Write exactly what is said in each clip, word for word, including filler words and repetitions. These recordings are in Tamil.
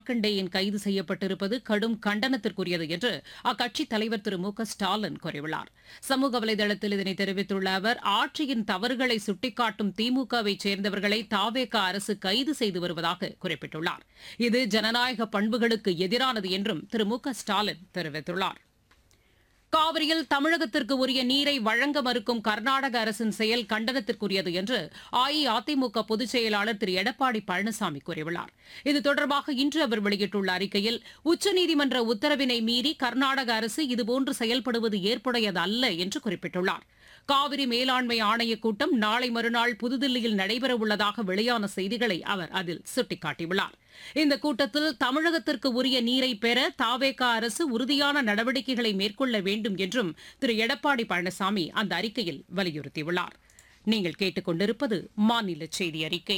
மார்க்கண்டேயன் கைது செய்யப்பட்டிருப்பது கடும் கண்டனத்திற்குரியது என்று அக்கட்சித் தலைவர் திரு மு க ஸ்டாலின் கூறியுள்ளார். சமூக வலைதளத்தில் இதனை தெரிவித்துள்ள அவர், ஆட்சியின் தவறுகளை சுட்டிக்காட்டும் திமுகவை சேர்ந்தவர்களை தாவேக அரசு கைது செய்து வருவதாக குறிப்பிட்டுள்ளார். இது ஜனநாயக பண்புகளுக்கு எதிரானது என்றும் திரு மு க ஸ்டாலின் தெரிவித்துள்ளார். காவிரியில் தமிழகத்திற்கு உரிய நீரை வழங்க மறுக்கும் கர்நாடக அரசின் செயல் கண்டனத்திற்குரியது என்று அஇஅதிமுக பொதுச் செயலாளர் திரு எடப்பாடி பழனிசாமி கூறியுள்ளார். இது தொடர்பாக இன்று அவர் வெளியிட்டுள்ள அறிக்கையில், உச்சநீதிமன்ற உத்தரவினை மீறி கர்நாடக அரசு இதுபோன்று செயல்படுவது ஏற்புடையது அல்ல என்று குறிப்பிட்டுள்ளார். காவிரி மேலாண்மை ஆணையக் கூட்டம் நாளை மறுநாள் புதுதில்லியில் நடைபெறவுள்ளதாக வெளியான செய்திகளை அவர் அதில் சுட்டிக்காட்டியுள்ளார். இந்த கூட்டத்தில் தமிழகத்திற்கு உரிய நீரை பெற தாவேகா அரசு உறுதியான நடவடிக்கைகளை மேற்கொள்ள வேண்டும் என்றும் திரு எடப்பாடி பழனிசாமி அந்த அறிக்கையில் வலியுறுத்தியுள்ளார். நீங்கள் கேட்டுக் கொண்டிருப்பது மாநில செய்தி அறிக்கை.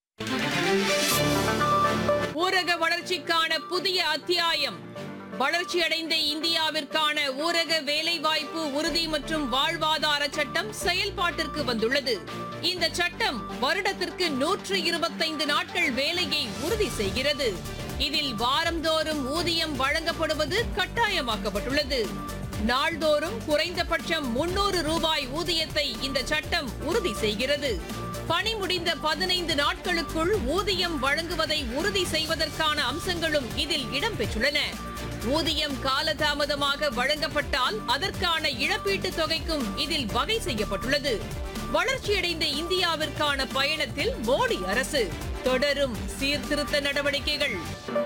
ஊரக வளர்ச்சிக்கான புதிய அத்தியாயம். வளர்ச்சியடைந்த இந்தியாவிற்கான ஊரக வேலைவாய்ப்பு உறுதி மற்றும் வாழ்வாதார சட்டம் செயல்பாட்டிற்கு வந்துள்ளது. இந்த சட்டம் வருடத்திற்கு நூற்று இருபத்தைந்து நாட்கள் வேலையை உறுதி செய்கிறது. இதில் வாரந்தோறும் ஊதியம் வழங்கப்படுவது கட்டாயமாக்கப்பட்டுள்ளது. நாள்தோறும் குறைந்தபட்சம் முன்னூறு ரூபாய் ஊதியத்தை இந்த சட்டம் உறுதி செய்கிறது. பணி முடிந்த பதினைந்து நாட்களுக்குள் ஊதியம் வழங்குவதை உறுதி செய்வதற்கான அம்சங்களும் இதில் இடம்பெற்றுள்ளன. ஊதியம் காலதாமதமாக வழங்கப்பட்டால் அதற்கான இழப்பீட்டுத் தொகைக்கும் இதில் வகை செய்யப்பட்டுள்ளது. வளர்ச்சியடைந்த இந்தியாவிற்கான பயணத்தில் மோடி அரசு தொடரும் சீர்திருத்த நடவடிக்கைகள்.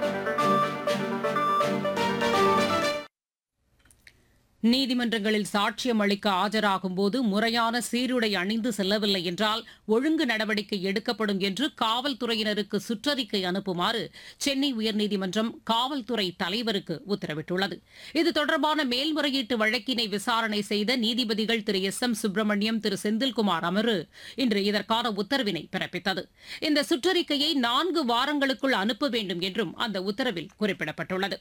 நீதிமன்றங்களில் சாட்சியம் அளிக்க ஆஜராகும் போது முறையான சீருடை அணிந்து செல்லவில்லை என்றால் ஒழுங்கு நடவடிக்கை எடுக்கப்படும் என்று காவல்துறையினருக்கு சுற்றறிக்கை அனுப்புமாறு சென்னை உயர்நீதிமன்றம் காவல்துறை தலைவருக்கு உத்தரவிட்டுள்ளது. இது தொடர்பான மேல்முறையீட்டு வழக்கினை விசாரணை செய்த நீதிபதிகள் திரு எஸ் எம் சுப்பிரமணியம், திரு செந்தில்குமார் அமர்வு இன்று இதற்கான உத்தரவினை பிறப்பித்தது. இந்த சுற்றறிக்கையை நான்கு வாரங்களுக்குள் அனுப்ப வேண்டும் என்றும் அந்த உத்தரவில் குறிப்பிடப்பட்டுள்ளது.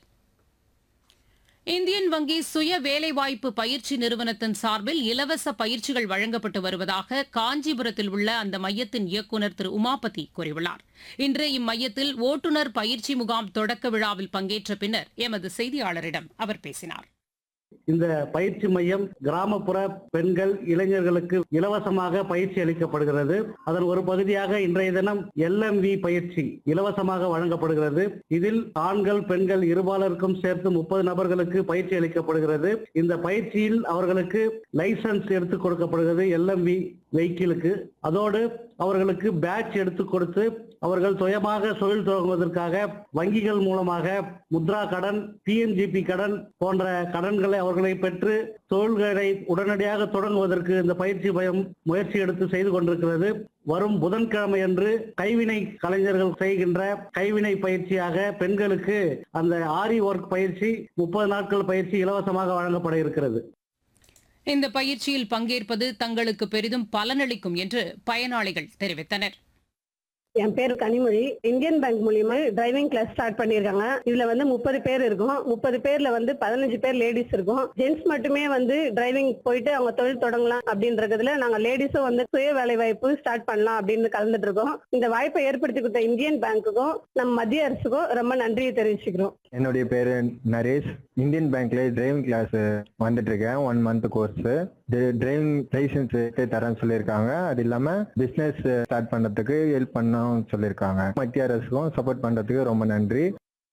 இந்தியன் வங்கி சுய வேலைவாய்ப்பு பயிற்சி நிறுவனத்தின் சார்பில் இலவச பயிற்சிகள் வழங்கப்பட்டு வருவதாக காஞ்சிபுரத்தில் உள்ள அந்த மையத்தின் இயக்குநர் திரு உமாபதி கூறியுள்ளார். இன்று இம்மையத்தில் ஓட்டுநர் பயிற்சி முகாம் தொடக்க விழாவில் பங்கேற்ற பின்னர் எமது செய்தியாளரிடம் அவர் பேசினார். இந்த பயிற்சி மையம் கிராமப்புற பெண்கள், இளைஞர்களுக்கு இலவசமாக பயிற்சி அளிக்கப்படுகிறது. அதன் ஒரு பகுதியாக இன்றைய தினம் எல் எம் வி பயிற்சி இலவசமாக வழங்கப்படுகிறது. இதில் ஆண்கள், பெண்கள் இருபாலருக்கும் சேர்த்து முப்பது நபர்களுக்கு பயிற்சி அளிக்கப்படுகிறது. இந்த பயிற்சியில் அவர்களுக்கு லைசன்ஸ் எடுத்துக் கொடுக்கப்படுகிறது எல் எம் வி வெஹிக்கிளுக்கு. அதோடு அவர்களுக்கு பேட்ச் எடுத்து கொடுத்து அவர்கள் சுயமாக தொழில் தொடங்குவதற்காக வங்கிகள் மூலமாக முத்ரா கடன், டி என் ஜி பி கடன் போன்ற கடன்களை அவர்களை பெற்று தொழில்களை உடனடியாக தொடங்குவதற்கு இந்த பயிற்சி மையம் முயற்சி எடுத்து செய்து கொண்டிருக்கிறது. வரும் புதன்கிழமை அன்று கைவினை கலைஞர்கள் செய்கின்ற கைவினை பயிற்சியாக பெண்களுக்கு அந்த ஆரி ஒர்க் பயிற்சி முப்பது நாட்கள் பயிற்சி இலவசமாக வழங்கப்பட இருக்கிறது. இந்த பயிற்சியில் பங்கேற்பது தங்களுக்கு பெரிதும் பலனளிக்கும் என்று பயனாளிகள் தெரிவித்தனர். என் பேர் கனிமொழி. இந்தியன் பேங்க் மூலியமா டிரைவிங் கிளாஸ் ஸ்டார்ட் பண்ணிருக்காங்க. இதுல வந்து முப்பது பேர் இருக்கும். முப்பது பேர்ல வந்து பதினஞ்சு பேர் லேடிஸ் இருக்கும். ஜென்ட்ஸ் மட்டுமே வந்து டிரைவிங் போயிட்டு அவங்க தொழில் தொடங்கலாம் அப்படின்றதுல நாங்க லேடிஸும் வந்து சுய வேலை வாய்ப்பு ஸ்டார்ட் பண்ணலாம் அப்படின்னு கலந்துட்டு இருக்கோம். இந்த வாய்ப்பை ஏற்படுத்தி கொடுத்த இந்தியன் பேங்குக்கும் நம்ம மத்திய அரசுக்கும் ரொம்ப நன்றியை தெரிவிச்சுக்கிறோம். என்னுடைய பேரு நரேஷ். இந்தியன் பேங்க்ல டிரைவிங் கிளாஸ் வந்துட்டு இருக்கேன். One month course. Driving licence தரேன்னு சொல்லியிருக்காங்க. அது இல்லாம பிசினஸ் ஸ்டார்ட் பண்றதுக்கு ஹெல்ப் பண்ண சொல்லியிருக்காங்க. மத்திய அரசுக்கும் சப்போர்ட் பண்றதுக்கு ரொம்ப நன்றி.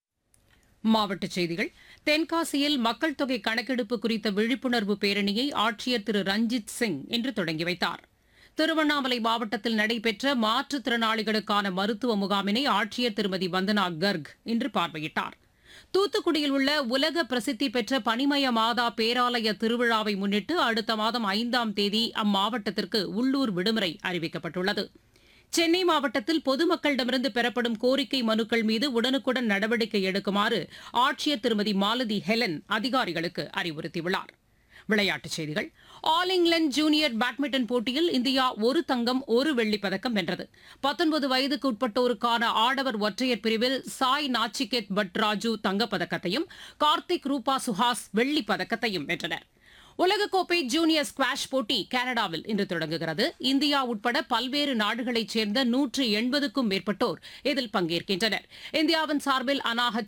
மாவட்டச் செய்திகள். தென்காசியில் மக்கள் தொகை கணக்கெடுப்பு குறித்த விழிப்புணர்வு பேரணியை ஆட்சியர் திரு ரஞ்சித் சிங் இன்று தொடங்கி வைத்தார். திருவண்ணாமலை மாவட்டத்தில் நடைபெற்ற மாற்றுத்திறனாளிகளுக்கான மருத்துவ முகாமினை ஆட்சியர் திருமதி வந்தனா கர்க் இன்று பார்வையிட்டார். தூத்துக்குடியில் உள்ள உலக பிரசித்தி பெற்ற பனிமய மாதா பேராலய திருவிழாவை முன்னிட்டு அடுத்த மாதம் ஐந்தாம் தேதி அம்மாவட்டத்திற்கு உள்ளூர் விடுமுறை அறிவிக்கப்பட்டுள்ளது. சென்னை மாவட்டத்தில் பொதுமக்களிடமிருந்து பெறப்படும் கோரிக்கை மனுக்கள் மீது உடனுக்குடன் நடவடிக்கை எடுக்குமாறு ஆட்சியர் திருமதி மாலதி ஹெலன் அதிகாரிகளுக்கு அறிவுறுத்தியுள்ளார். விளையாட்டுச் செய்திகள். ஆல் இங்கிலாந்து ஜூனியர் பேட்மிண்டன் போட்டியில் இந்தியா ஒரு தங்கம், ஒரு வெள்ளிப் பதக்கம் வென்றது. பத்தொன்பது வயதுக்கு உட்பட்டோருக்கான ஆடவர் ஒற்றையர் பிரிவில் சாய் நாச்சிகேத் பட்ராஜு தங்கப்பதக்கத்தையும் கார்த்திக் ரூபா சுஹாஸ் வெள்ளிப் பதக்கத்தையும் வென்றனர். உலகக்கோப்பை ஜூனியர் ஸ்குவாஷ் போட்டி கனடாவில் இன்று தொடங்குகிறது. இந்தியா உட்பட பல்வேறு நாடுகளைச் சேர்ந்த நூற்று எண்பதுக்கும் மேற்பட்டோர் இதில் பங்கேற்கின்றனர். இந்தியாவின் சார்பில் அனாஹத்